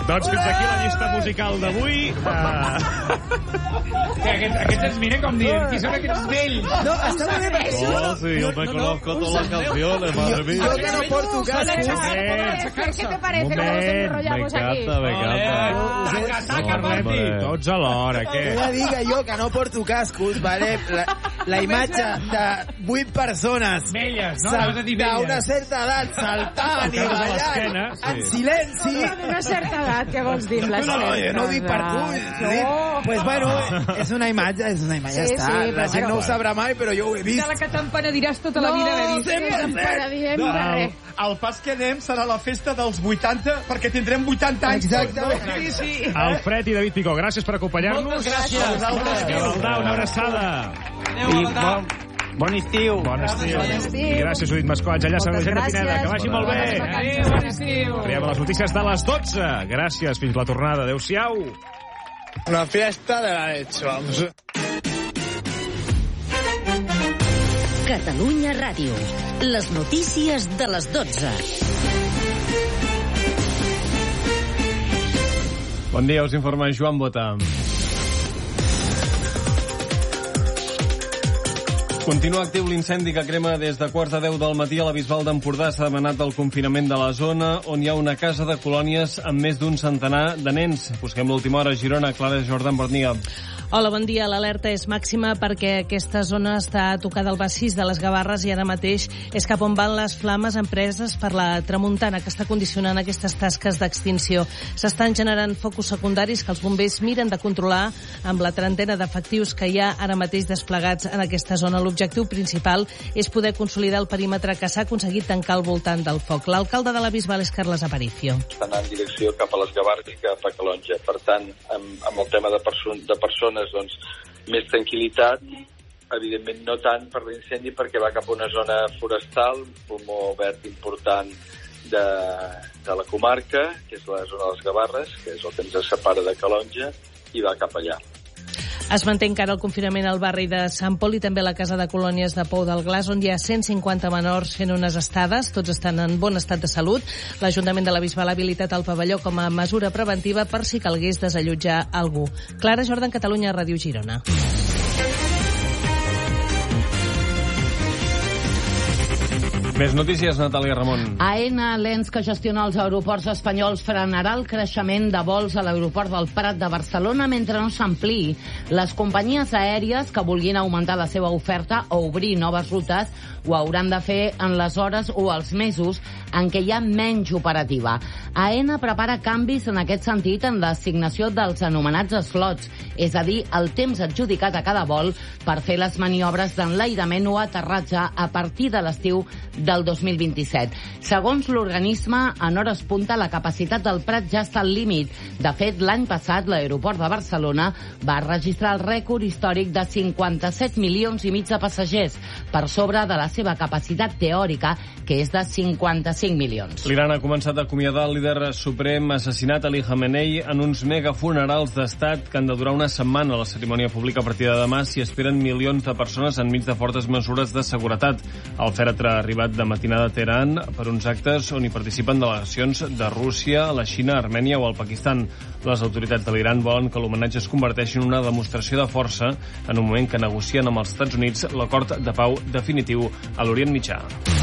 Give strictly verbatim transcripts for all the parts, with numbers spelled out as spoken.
Doncs fins aquí la llista musical d'avui. Uh... Que aquests, aquests ens miren com dient, qui són aquests vells? No, està molt bé perquè això... Oh, sí, yo me conozco todas las canciones, madre mía. Jo que no porto cascos. ¿Qué te parece que nos enrollamos aquí? Me encanta, me encanta. Tots alhora, què? He de dir que jo que no porto cascos, vale? La, la imatge de vuit persones velles, no? d'una certa edat saltant i ballant en silenci. D'una certa edat, què vols dir? La No, no, jo no ho dic per tu. No. Pues bueno, és una imatge, és una imatge, ja està. La gent no ho sabrà mai, però jo ho he vist. De la que t'empenediràs tota la vida d'haver vist. No, sempre, sempre. El pas que anem serà la festa dels vuitanta, perquè tindrem vuitanta anys. Exactament. Sí, sí. Alfred i David Picó, gràcies per acompanyar-nos. Moltes gràcies. Gavaldà, una abraçada. Adéu, Gavaldà. Bon estiu. Bon estiu. Bon estiu. I gràcies, Judit Mascoats. Allà serà la gent de Pineda. Que vagi molt bé. Adéu, bon estiu. Arribem a les notícies de les dotze. Gràcies, fins la tornada. Adéu-siau. Una fiesta de la leche, vamos. Catalunya Ràdio. Les notícies de les dotze. Bon dia, us informa Joan Bota. Continua actiu l'incendi que crema des de quarts de deu del matí a la Bisbal d'Empordà. S'ha demanat el confinament de la zona on hi ha una casa de colònies amb més d'un centenar de nens. Busquem l'última hora a Girona. Clara Jordan, bon dia. Hola, bon dia. L'alerta és màxima perquè aquesta zona està tocada al massís de les Gavarres i ara mateix és cap on van les flames empreses per la tramuntana, que està condicionant aquestes tasques d'extinció. S'estan generant focus secundaris que els bombers miren de controlar amb la trentena d'efectius que hi ha ara mateix desplegats en aquesta zona. L'objectiu principal és poder consolidar el perímetre que s'ha aconseguit tancar al voltant del foc. L'alcalde de la Bisbal és Carles Aparicio. Estan en direcció cap a les Gavarres i cap a Calonja. Per tant, amb, amb el tema de, perso de persones, doncs, més tranquil·litat, evidentment no tant per l'incendi perquè va cap a una zona forestal, un pulmó verd important de, de la comarca, que és la zona de les Gavarres, que és el que ens separa de Calonja, i va cap allà. Es manté encara el confinament al barri de Sant Pol i també a la casa de colònies de Pou del Glas, on hi ha cent cinquanta menors fent unes estades. Tots estan en bon estat de salut. L'Ajuntament de la Bisbal ha habilitat el pavelló com a mesura preventiva per si calgués desallotjar algú. Clara Jordan, Catalunya, Ràdio Girona. Més notícies, Natàlia Ramon. AENA, l'ens que gestiona els aeroports espanyols, frenarà el creixement de vols a l'aeroport del Prat de Barcelona mentre no s'ampliï. Les companyies aèries que vulguin augmentar la seva oferta o obrir noves rutes ho hauran de fer en les hores o els mesos en què hi ha menys operativa. AENA prepara canvis en aquest sentit en l'assignació dels anomenats slots, és a dir, el temps adjudicat a cada vol per fer les maniobres d'enlairament o aterratge a partir de l'estiu del dos mil vint-i-set. Segons l'organisme, en hores punta la capacitat del Prat ja està al límit. De fet, l'any passat l'aeroport de Barcelona va registrar el rècord històric de cinquanta-set milions i mig de passatgers, per sobre de la seva capacitat teòrica, que és de cinquanta-cinc milions. L'Iran ha començat a acomiadar el líder suprem assassinat Ali Khamenei en uns megafunerals d'estat que han de durar una setmana. La cerimònia pública a partir de demà s'hi esperen milions de persones enmig de fortes mesures de seguretat. El fèretre ha arribat de matinada a Teheran per uns actes on hi participen delegacions de Rússia, la Xina, Armènia o el Pakistan. Les autoritats de l'Iran volen que l'homenatge es converteixi en una demostració de força en un moment que negocien amb els Estats Units l'acord de pau definitiu a l'Orient Mitjà.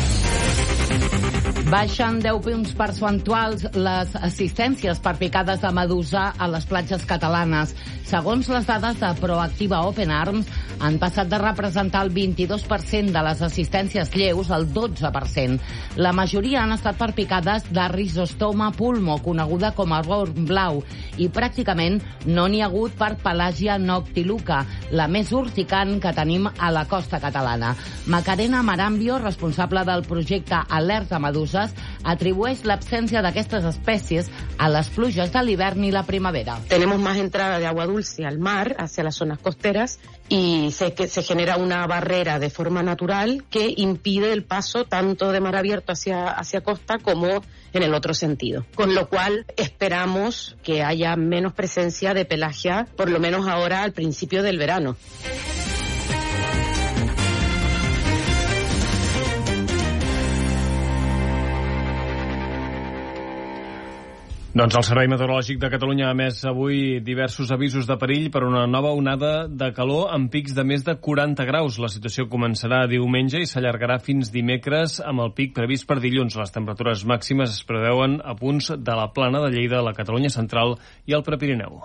Baixen deu punts percentuals les assistències per picades de medusa a les platges catalanes. Segons les dades de Proactiva Open Arms, han passat de representar el vint-i-dos per cent de les assistències lleus al dotze per cent. La majoria han estat per picades de Rhizostoma pulmo, coneguda com a orm blau, i pràcticament no n'hi ha hagut per Pelagia noctiluca, la més urticant que tenim a la costa catalana. Macarena Marambio, responsable del projecte Alerta Meduses, atribueix l'absència d'aquestes espècies a les pluges de l'hivern i la primavera. Tenemos más entrada de agua dulce al mar, hacia las zonas costeras, y se, que se genera una barrera de forma natural que impide el paso tanto de mar abierto hacia, hacia costa como en el otro sentido. Con lo cual esperamos que haya menos presencia de pelagia, por lo menos ahora al principio del verano. Doncs el Servei Meteorològic de Catalunya ha emès avui diversos avisos de perill per una nova onada de calor amb pics de més de quaranta graus. La situació començarà diumenge i s'allargarà fins dimecres amb el pic previst per dilluns. Les temperatures màximes es preveuen a punts de la Plana de Lleida, la Catalunya central i el Prepirineu.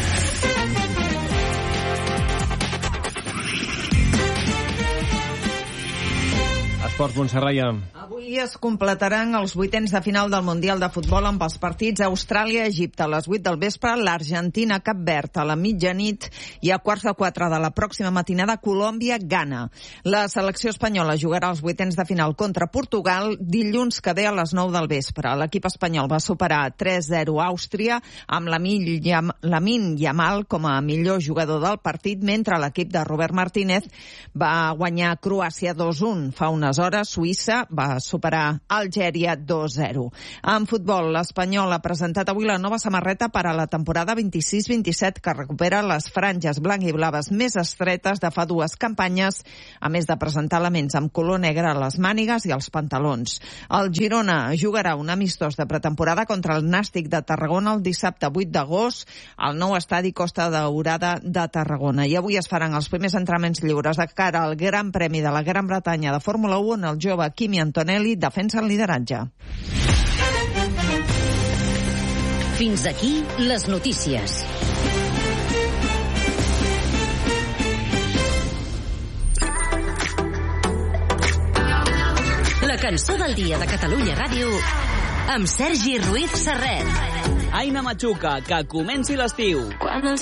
Esports, Montserrat. Avui es completaran els vuitens de final del Mundial de Futbol amb els partits Austràlia-Egipte a les vuit del vespre, l'Argentina-Cap Verd a la mitjanit i a quarts de quatre de la pròxima matinada Colòmbia-Ghana. La selecció espanyola jugarà els vuitens de final contra Portugal dilluns que ve a les nou del vespre. L'equip espanyol va superar tres zero a Àustria amb Lamine Yamal com a millor jugador del partit, mentre l'equip de Robert Martínez va guanyar Croàcia dos un. Fa unes hores Suïssa va superar Algèria dos zero. En futbol, l'Espanyol ha presentat avui la nova samarreta per a la temporada vint-i-sis vint-i-set que recupera les franges blanc i blaves més estretes de fa dues campanyes, a més de presentar elements amb color negre a les mànigues i als pantalons. El Girona jugarà un amistós de pretemporada contra el Nàstic de Tarragona el dissabte vuit d'agost al nou estadi Costa Daurada de Tarragona. I avui es faran els primers entrenaments lliures de cara al Gran Premi de la Gran Bretanya de Fórmula u on el jove Kimi Antonelli defensa el lideratge. Fins aquí les notícies. La cançó del dia de Catalunya Ràdio amb Sergi Ruiz Serret. Aina Machuca, que comenci l'estiu.